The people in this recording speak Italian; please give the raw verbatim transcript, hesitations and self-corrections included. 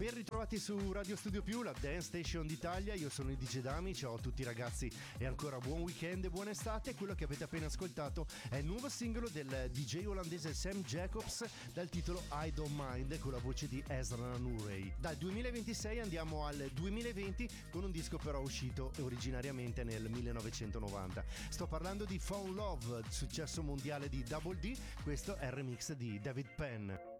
Ben ritrovati su Radio Studio Più, la Dance Station d'Italia. Io sono il D J Dami, ciao a tutti ragazzi e ancora buon weekend e buona estate. Quello che avete appena ascoltato è il nuovo singolo del D J olandese Sam Jacobs dal titolo I Don't Mind, con la voce di Ezra Nurey. Dal duemilaventisei andiamo al duemilaventi con un disco però uscito originariamente nel millenovecentonovanta. Sto parlando di Found Love, successo mondiale di Double D. Questo è il remix di David Penn.